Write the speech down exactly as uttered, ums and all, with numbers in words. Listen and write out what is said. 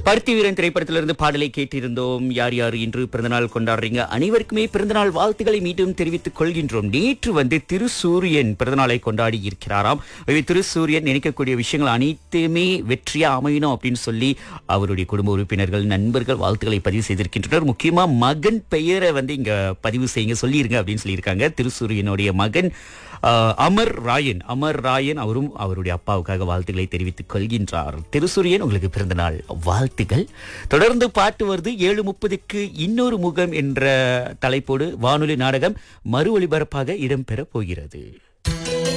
பருத்தி வீரன் திரைப்படத்திலிருந்து பாடலை கேட்டிருந்தோம். யார் யார் இன்று பிறந்தநாள் கொண்டாடுறீங்க? அனைவருக்குமே பிறந்தநாள் வாழ்த்துக்களை மீண்டும் தெரிவித்துக் கொள்கின்றோம். நேற்று வந்து திருசூரியன் பிறந்தநாளை கொண்டாடி இருக்கிறாராம். எனவே திருசூரியன் நினைக்கக்கூடிய விஷயங்கள் அனைத்துமே வெற்றியா அமையணும் அப்படின்னு சொல்லி அவருடைய குடும்ப உறுப்பினர்கள், நண்பர்கள் வாழ்த்துக்களை பதிவு செய்திருக்கின்றனர். முக்கியமா மகன் பெயரை வந்து இங்க பதிவு செய்யுங்க, சொல்லிருங்க அப்படின்னு சொல்லியிருக்காங்க. திருசூரியனுடைய மகன் ஆஹ், அமர் ராயன் அமர் ராயன் அவரும் அவருடைய அப்பாவுக்காக வாழ்த்துக்களை தெரிவித்துக் கொள்கின்றார். திருசூரியன், உங்களுக்கு பிறந்த நாள் வாழ்த்துக்கள். தொடர்ந்து பாட்டு வருது. ஏழு முப்பதுக்கு இன்னொரு முகம் என்ற தலைப்போடு வானொலி நாடகம் மறு ஒளிபரப்பாக இடம்பெற போகிறது.